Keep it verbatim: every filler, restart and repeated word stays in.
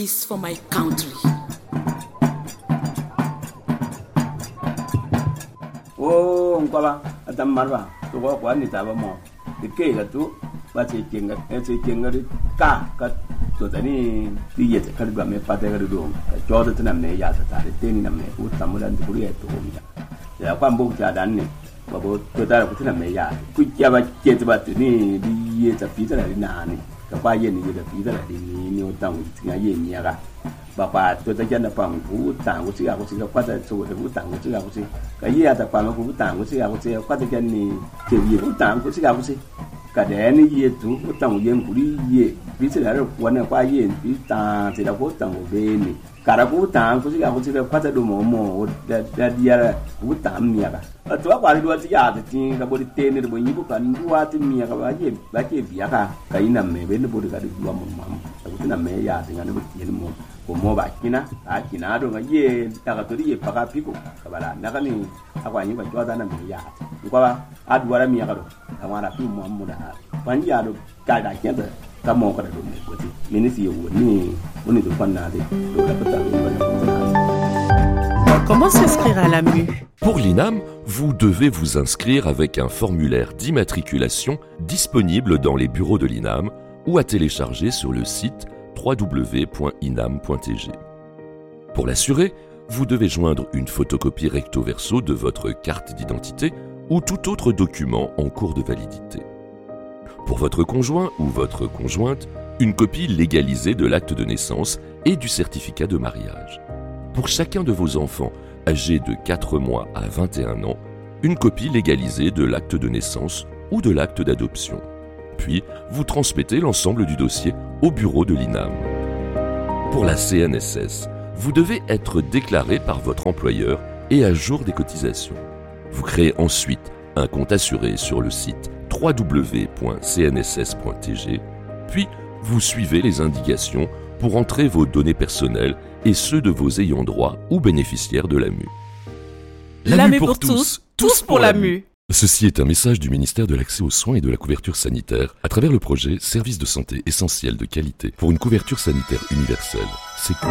justice for my country. Oh, ngwaba adam marwa to ko ko ni taba mo de ke ga tu ba che kenga e che kenga ri ka ka to tani ti ye ka ga me pa de ga do ka jo de na me ya ta ta de ni na me u ta mu dan ku ri to mi ya ya kwa mbo ta dan ni ba bo to ta ku na me ya ku ya ba ke ta ba ni di ye ta pi ta ri na ni ka ba ye ni ye da pi ta ri ni ni o ta u ti ga ye ni ya ga bà bà tôi ta dân là bằng vũ tàng của chị à của chị qua ta số de vũ tàng của chị à của chị cái gì à ta qua mà vũ tàng của chị à của chị qua ta dân ni thì gì vũ tàng của chị à của chị cả đẻ ni gì tú vũ tàng dân của đi gì ví dụ là quan là qua gì ví tàng thì là vũ tàng của bên ni cả là vũ tàng của chị à của chị qua ta đồ mồ mồ đã đã đi ra vũ tàng mía cả ở chỗ qua đi đua chị à thì cái body tên này body nhíp cái đua thì mía cái bao nhiêu bao nhiêu việc à cái nằm mẹ bên nó body cái đua mồ mồ cái nằm mẹ ya thì nó bị gì mồ mo ba kina a kina do ngaye taka to die paka piko kabala nakani akwa nyi ba jwada na me ya kwa ba adwara mi yakado kamara fi mo muda ban ya do ka da kenda ka mo ka do me goti minisi yo ni oni do panna de do la pata Comment s'inscrire à l'A M U? Pour l'I N A M, vous devez vous inscrire avec un formulaire d'immatriculation disponible dans les bureaux de l'I N A M ou à télécharger sur le site w w w point inam point t g. Pour l'assurer, vous devez joindre une photocopie recto verso de votre carte d'identité ou tout autre document en cours de validité. Pour votre conjoint ou votre conjointe, une copie légalisée de l'acte de naissance et du certificat de mariage. Pour chacun de vos enfants âgés de quatre mois à vingt et un ans, une copie légalisée de l'acte de naissance ou de l'acte d'adoption. Puis, vous transmettez l'ensemble du dossier au bureau de l'I N A M. Pour la C N S S, vous devez être déclaré par votre employeur et à jour des cotisations. Vous créez ensuite un compte assuré sur le site w w w point c n s s point t g, puis vous suivez les indications pour entrer vos données personnelles et ceux de vos ayants droit ou bénéficiaires de l'A M U. L'A M U pour tous, tous pour l'A M U. Ceci est un message du ministère de l'Accès aux soins et de la couverture sanitaire à travers le projet Services de santé essentiels de qualité pour une couverture sanitaire universelle, Sécu.